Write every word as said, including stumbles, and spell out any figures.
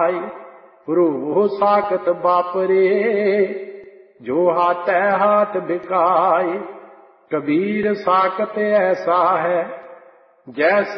पाई। रूह साकत बापरे जो हाथ हाथ बिकाई। कबीर साकत ऐसा है जैसे